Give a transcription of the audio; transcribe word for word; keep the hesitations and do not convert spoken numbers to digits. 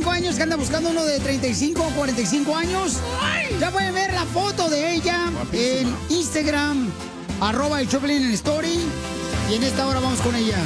cinco años que anda buscando uno de treinta y cinco o cuarenta y cinco años. Ya pueden ver la foto de ella en Instagram, arroba el Choplin en Story. Y en esta hora vamos con ella.